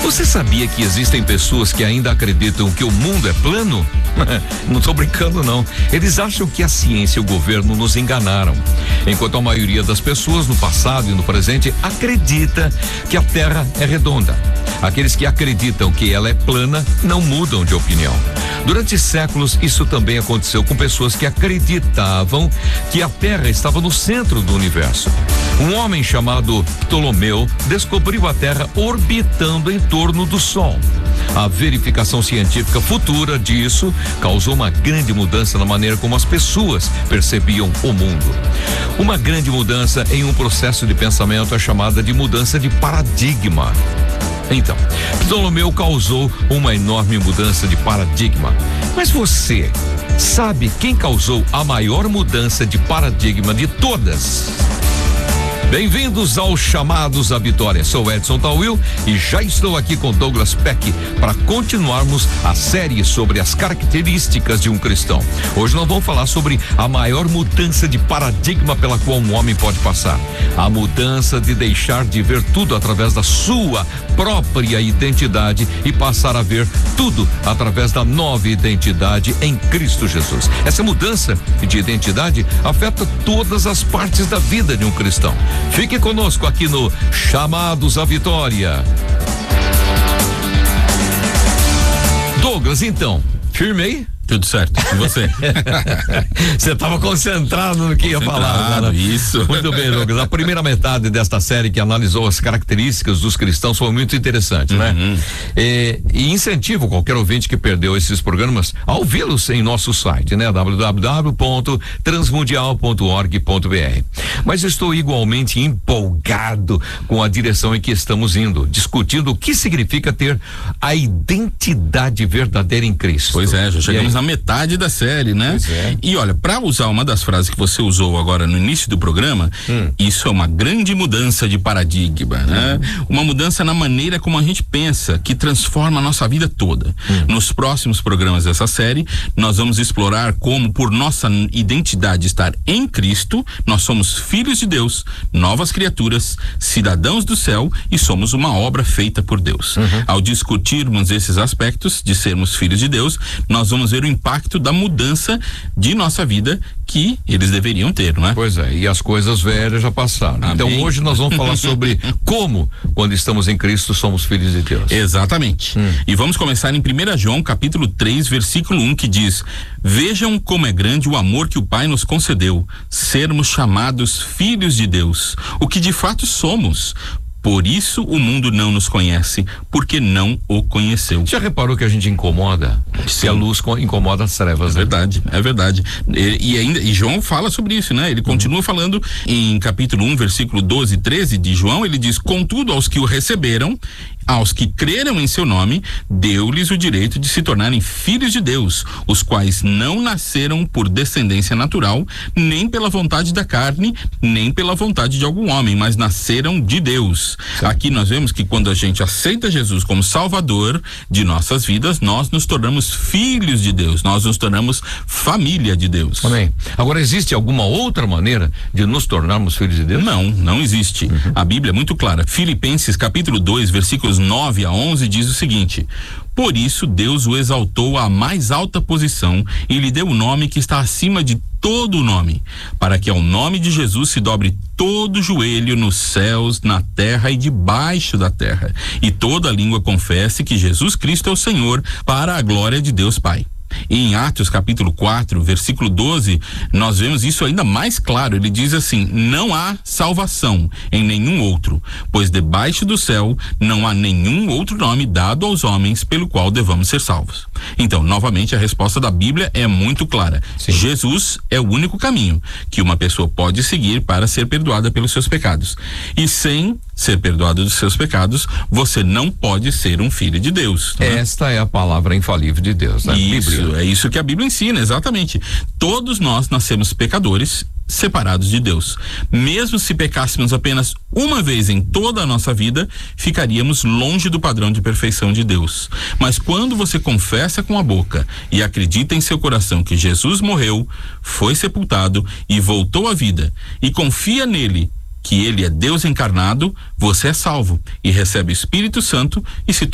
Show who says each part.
Speaker 1: Você sabia que existem pessoas que ainda acreditam que o mundo é plano? Não tô brincando, não. Eles acham que a ciência e o governo nos enganaram. Enquanto a maioria das pessoas no passado e no presente acredita que a Terra é redonda. Aqueles que acreditam que ela é plana não mudam de opinião. Durante séculos, isso também aconteceu com pessoas que acreditavam que a Terra estava no centro do universo. Um homem chamado Ptolomeu descobriu a Terra orbitando em torno do Sol. A verificação científica futura disso causou uma grande mudança na maneira como as pessoas percebiam o mundo. Uma grande mudança em um processo de pensamento é chamada de mudança de paradigma. Então, Ptolomeu causou uma enorme mudança de paradigma. Mas você sabe quem causou a maior mudança de paradigma de todas? Bem-vindos aos Chamados à Vitória. Sou Edson Tawil e já estou aqui com Douglas Peck para continuarmos a série sobre as características de um cristão. Hoje nós vamos falar sobre a maior mudança de paradigma pela qual um homem pode passar. A mudança de deixar de ver tudo através da sua própria identidade e passar a ver tudo através da nova identidade em Cristo Jesus. Essa mudança de identidade afeta todas as partes da vida de um cristão. Fique conosco aqui no Chamados à Vitória. Douglas, então, firmei?
Speaker 2: Tudo certo, e você?
Speaker 1: Você estava concentrado no que ia falar, né?
Speaker 2: Isso.
Speaker 1: Muito bem, Douglas. A primeira metade desta série que analisou as características dos cristãos foi muito interessante, né? E incentivo qualquer ouvinte que perdeu esses programas a ouvi-los em nosso site, né? www.transmundial.org.br. Mas estou igualmente empolgado com a direção em que estamos indo, discutindo o que significa ter a identidade verdadeira em Cristo.
Speaker 2: Pois é, já chegamos na metade da série, né?
Speaker 1: Pois é.
Speaker 2: E olha, para usar uma das frases que você usou agora no início do programa, isso é uma grande mudança de paradigma, né? Uma mudança na maneira como a gente pensa, que transforma a nossa vida toda. Nos próximos programas dessa série, nós vamos explorar como, por nossa identidade estar em Cristo, nós somos filhos de Deus, novas criaturas, cidadãos do céu e somos uma obra feita por Deus. Ao discutirmos esses aspectos de sermos filhos de Deus, nós vamos ver o impacto da mudança de nossa vida que eles deveriam ter, não é?
Speaker 1: Pois é, e as coisas velhas já passaram.
Speaker 2: Amém.
Speaker 1: Então hoje nós vamos falar sobre como, quando estamos em Cristo, somos filhos de Deus.
Speaker 2: Exatamente. E vamos começar em 1 João, capítulo 3, versículo 1, que diz: vejam como é grande o amor que o Pai nos concedeu, sermos chamados filhos de Deus, o que de fato somos. Por isso o mundo não nos conhece, porque não o conheceu.
Speaker 1: Já reparou que a gente incomoda? Se a luz incomoda as trevas,
Speaker 2: né? Verdade, é verdade. E João fala sobre isso, né? Ele continua falando em capítulo 1, versículo 12 e 13 de João, ele diz: contudo, aos que o receberam, aos que creram em seu nome, deu-lhes o direito de se tornarem filhos de Deus, os quais não nasceram por descendência natural, nem pela vontade da carne, nem pela vontade de algum homem, mas nasceram de Deus. Sim. Aqui nós vemos que quando a gente aceita Jesus como Salvador de nossas vidas, nós nos tornamos filhos de Deus, nós nos tornamos família de Deus.
Speaker 1: Amém. Agora, existe alguma outra maneira de nos tornarmos filhos de Deus?
Speaker 2: Não existe. A Bíblia é muito clara. Filipenses capítulo 2, versículos 9 a 11 diz o seguinte: por isso Deus o exaltou à mais alta posição e lhe deu o nome que está acima de todo o nome, para que ao nome de Jesus se dobre todo joelho nos céus, na terra e debaixo da terra, e toda língua confesse que Jesus Cristo é o Senhor, para a glória de Deus Pai. E em Atos capítulo 4, versículo 12, nós vemos isso ainda mais claro. Ele diz assim: não há salvação em nenhum outro, pois debaixo do céu não há nenhum outro nome dado aos homens pelo qual devamos ser salvos. Então, novamente, a resposta da Bíblia é muito clara. Sim. Jesus é o único caminho que uma pessoa pode seguir para ser perdoada pelos seus pecados. E sem ser perdoado dos seus pecados, você não pode ser um filho de Deus. Né?
Speaker 1: Esta é a palavra infalível de Deus, né?
Speaker 2: Isso, é isso que a Bíblia ensina, exatamente. Todos nós nascemos pecadores, separados de Deus. Mesmo se pecássemos apenas uma vez em toda a nossa vida, ficaríamos longe do padrão de perfeição de Deus. Mas quando você confessa com a boca e acredita em seu coração que Jesus morreu, foi sepultado e voltou à vida, e confia nele, que ele é Deus encarnado, você é salvo e recebe o Espírito Santo e se